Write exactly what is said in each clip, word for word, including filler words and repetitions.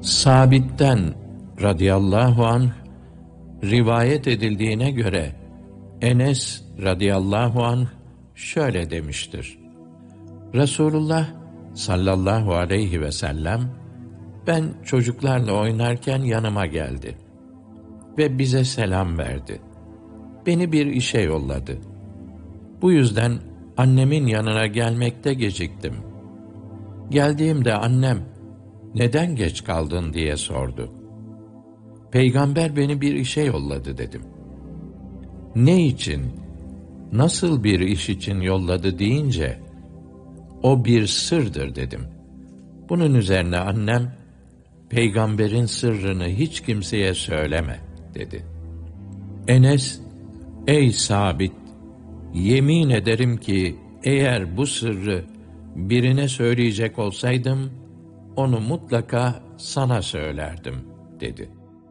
Sabit'ten radıyallahu anh rivayet edildiğine göre Enes radıyallahu anh şöyle demiştir: Resulullah sallallahu aleyhi ve sellem ben çocuklarla oynarken yanıma geldi ve bize selam verdi. Beni bir işe yolladı. Bu yüzden annemin yanına gelmekte geciktim. Geldiğimde annem, "Neden geç kaldın?" diye sordu. "Peygamber beni bir işe yolladı." dedim. "Ne için, nasıl bir iş için yolladı?" deyince, "O bir sırdır." dedim. Bunun üzerine annem, "Peygamberin sırrını hiç kimseye söyleme." dedi. Enes, "Ey Sabit, yemin ederim ki eğer bu sırrı birine söyleyecek olsaydım, onu mutlaka sana söylerdim." dedi.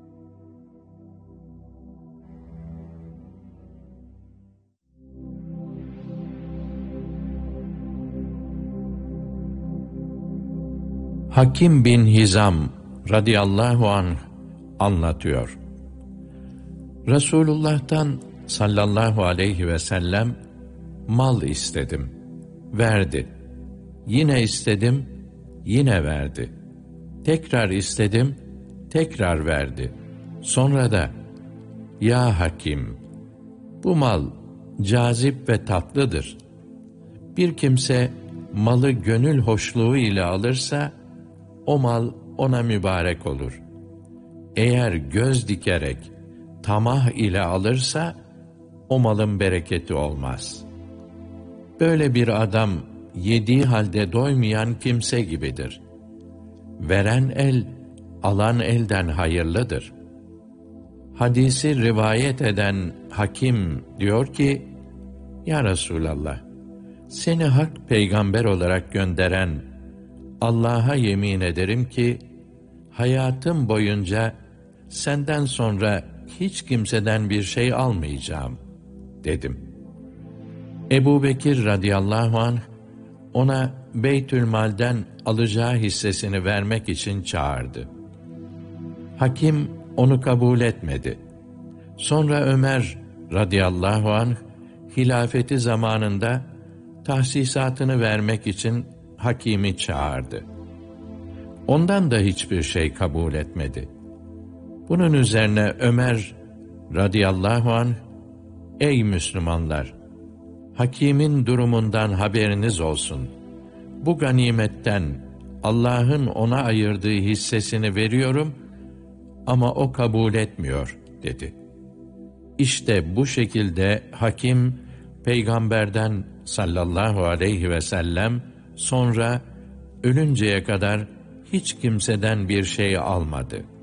Hakim bin Hizam radıyallahu anh anlatıyor. Resulullah'tan sallallahu aleyhi ve sellem mal istedim, verdi. Yine istedim, yine verdi. Tekrar istedim, tekrar verdi. Sonra da, "Ya Hakim, bu mal cazip ve tatlıdır. Bir kimse malı gönül hoşluğu ile alırsa, o mal ona mübarek olur. Eğer göz dikerek, tamah ile alırsa, o malın bereketi olmaz. Böyle bir adam, yediği halde doymayan kimse gibidir. Veren el, alan elden hayırlıdır." Hadisi rivayet eden Hakim diyor ki, "Ya Resulallah, seni hak peygamber olarak gönderen Allah'a yemin ederim ki, hayatım boyunca senden sonra hiç kimseden bir şey almayacağım." dedim. Ebu Bekir radıyallahu anh, ona Beytülmal'den alacağı hissesini vermek için çağırdı. Hakim onu kabul etmedi. Sonra Ömer radıyallahu anh, hilafeti zamanında tahsisatını vermek için Hakim'i çağırdı. Ondan da hiçbir şey kabul etmedi. Bunun üzerine Ömer radıyallahu anh, "Ey Müslümanlar! Hakim'in durumundan haberiniz olsun. Bu ganimetten Allah'ın ona ayırdığı hissesini veriyorum ama o kabul etmiyor." dedi. İşte bu şekilde Hakim, Peygamberden sallallahu aleyhi ve sellem sonra ölünceye kadar hiç kimseden bir şey almadı.